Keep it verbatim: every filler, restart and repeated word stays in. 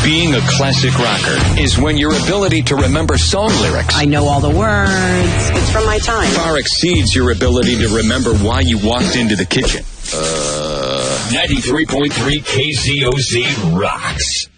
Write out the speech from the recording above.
Being a classic rocker is when your ability to remember song lyrics, I know all the words. It's from my time. far exceeds your ability to remember why you walked into the kitchen. Uh... ninety-three point three K Z O Z rocks.